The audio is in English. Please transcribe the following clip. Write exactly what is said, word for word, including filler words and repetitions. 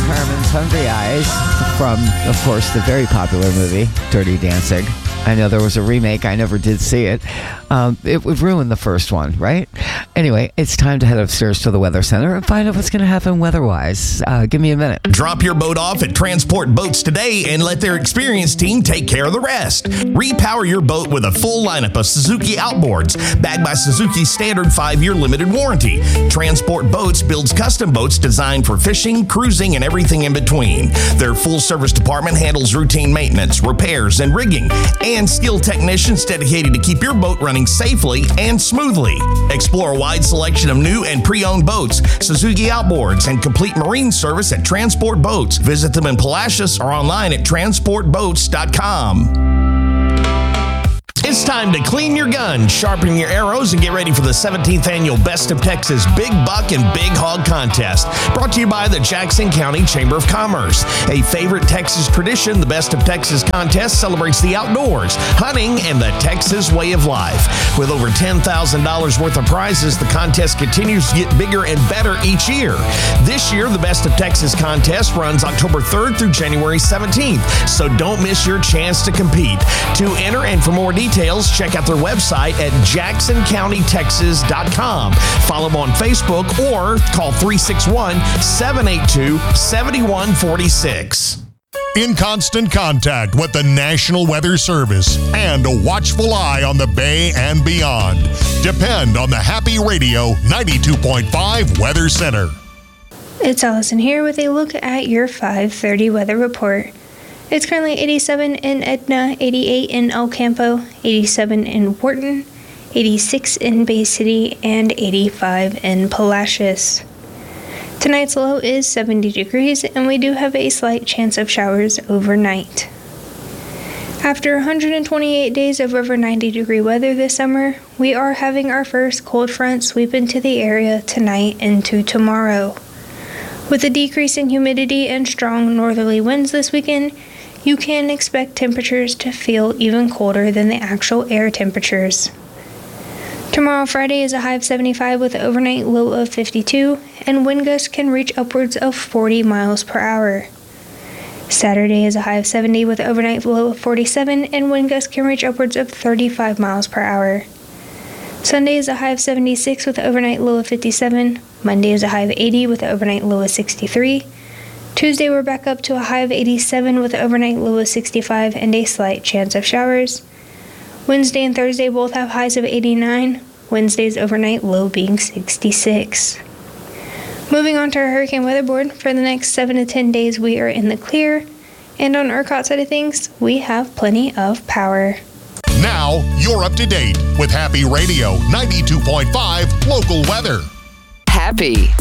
Herman's Hungry Eyes from, of course, the very popular movie Dirty Dancing. I know there was a remake. I never did see it. Um, it would ruin the first one, right? Anyway, it's time to head upstairs to the Weather Center and find out what's going to happen weather-wise. Uh, give me a minute. Drop your boat off at Transport Boats today and let their experienced team take care of the rest. Repower your boat with a full lineup of Suzuki outboards, backed by Suzuki's standard five-year limited warranty. Transport Boats builds custom boats designed for fishing, cruising, and everything in between. Their full-service department handles routine maintenance, repairs, and rigging, and skilled technicians dedicated to keep your boat running safely and smoothly. Explore a wide selection of new and pre-owned boats, Suzuki outboards, and complete marine service at Transport Boats. Visit them in Palacios or online at transport boats dot com. It's time to clean your gun, sharpen your arrows, and get ready for the seventeenth Annual Best of Texas Big Buck and Big Hog Contest. Brought to you by the Jackson County Chamber of Commerce. A favorite Texas tradition, the Best of Texas Contest celebrates the outdoors, hunting, and the Texas way of life. With over ten thousand dollars worth of prizes, the contest continues to get bigger and better each year. This year, the Best of Texas Contest runs October third through January seventeenth, so don't miss your chance to compete. To enter and for more details, check out their website at jackson county texas dot com. Follow them on Facebook or call three six one, seven eight two, seven one four six. In constant contact with the National Weather Service and a watchful eye on the Bay and beyond. Depend on the Happy Radio ninety-two point five Weather Center. It's Allison here with a look at your five thirty weather report. It's currently eighty-seven in Edna, eighty-eight in El Campo, eighty-seven in Wharton, eighty-six in Bay City, and eighty-five in Palacios. Tonight's low is seventy degrees, and we do have a slight chance of showers overnight. After one hundred twenty-eight days of over ninety degree weather this summer, we are having our first cold front sweep into the area tonight into tomorrow. With a decrease in humidity and strong northerly winds this weekend, you can expect temperatures to feel even colder than the actual air temperatures. Tomorrow, Friday, is a high of seventy-five with an overnight low of fifty-two, and wind gusts can reach upwards of forty miles per hour. Saturday is a high of seventy with an overnight low of forty-seven, and wind gusts can reach upwards of thirty-five miles per hour. Sunday is a high of seventy-six with an overnight low of fifty-seven. Monday is a high of eighty with an overnight low of sixty-three. Tuesday we're back up to a high of eighty-seven with an overnight low of sixty-five and a slight chance of showers. Wednesday and Thursday both have highs of eighty-nine, Wednesday's overnight low being sixty-six. Moving on to our hurricane weather board, for the next seven to ten days we are in the clear, and on ERCOT side of things, we have plenty of power. Now, you're up to date with Happy Radio ninety-two point five Local Weather. Happy.